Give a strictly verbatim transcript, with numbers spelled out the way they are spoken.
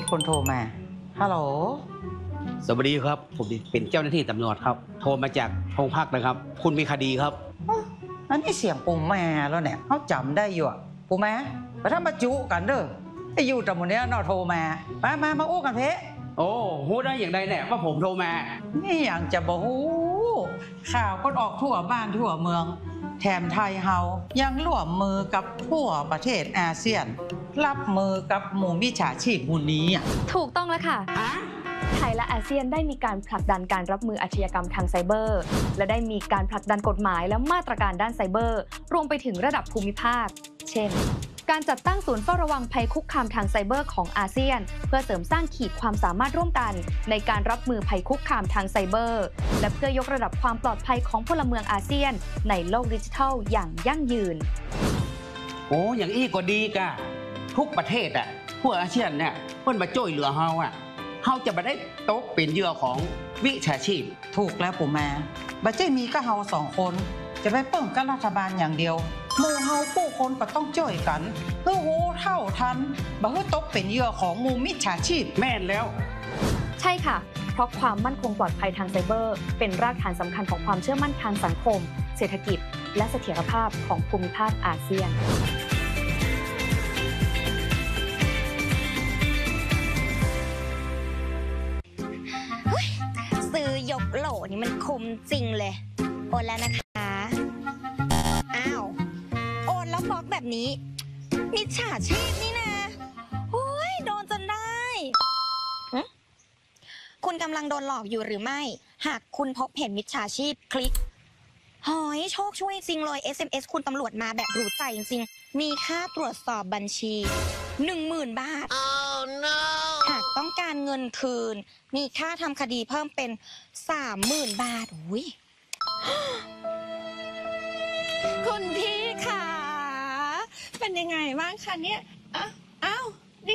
คนโทรมาฮัลโหลสวัสดีครับผมเป็นเจ้าหน้าที่ตำรวจครับโทรมาจากโรงพักนะครับคุณมีคดีครับอันนี้เสียงปู่แม่แล้วเนี่ยเขาจำได้อยู่อะปู่แม่ไปทำมาจุกันเด้อไอ้อยู่แต่หมดเนี้ยนอโทรมามามามาอู้กันเพะโอ้ฮู้ได้อย่างไรเนี่ยว่าผมโทรมานี่อย่างจะบอกฮู้ข่าวก็ออกทั่วบ้านทั่วเมืองแถมไทยเฮายังร่วมมือกับทั่วประเทศอาเซียนรับมือกับหมู่มิจฉาชีพหมู่นี้อ่ะถูกต้องแล้วค่ะไทยและอาเซียนได้มีการผลักดันการรับมืออาชญากรรมทางไซเบอร์และได้มีการผลักดันกฎหมายและมาตรการด้านไซเบอร์รวมไปถึงระดับภูมิภาคเช่นการจัดตั้งศูนย์เฝ้าระวังภัยคุกคามทางไซเบอร์ของอาเซียนเพื่อเสริมสร้างขีดความสามารถร่วมกันในการรับมือภัยคุกคามทางไซเบอร์และเพื่อยกระดับความปลอดภัยของพลเมืองอาเซียนในโลกดิจิทัลอย่างยั่งยืนโอ้อย่างอี้ก็ดีกะทุกประเทศอ่ะพวกอาเซียนเนี่ยเพิ่นมาช่วยเหลือเฮาอ่ะเฮาจะไม่ได้ตกเป็นเหยื่อของวิชาชีพถูกแล้วปู่แม่บัจเจมีก็เฮาสองคนจะไปเปิ่งกับรัฐบาลอย่างเดียวหมู่เฮาผู้คนก็ต้องช่วยกันเพื่อโหเท่าทันบ่ให้ตกเป็นเหยื่อของหมู่มิจฉาชีพแม่นแล้วใช่ค่ะเพราะความมั่นคงปลอดภัยทางไซเบอร์เป็นรากฐานสำคัญของความเชื่อมั่นทางสังคมเศรษฐกิจและเสถียรภาพของภูมิภาคอาเซียนซื้อยกโหลนี่มันคุ้มจริงเลยโอนแล้วนะคะอ้าวโอนแล้วบล็อกแบบนี้มิจฉาชีพนี่นะโอ้ยโดนจนได้คุณกำลังโดนหลอกอยู่หรือไม่หากคุณพบเห็นมิจฉาชีพคลิกหอยโชคช่วยจริงเลย เอส เอ็ม เอส คุณตำรวจมาแบบรู้ใจจริงๆมีค่าตรวจสอบบัญชีหนึ่งหมื่นบาท oh, no. หากต้องการเงินคืนมีค่าทำคดีเพิ่มเป็นสามหมื่นบาทอุ้ยคุณพี่ค่ะเป็นยังไงบ้างคะเนี่ย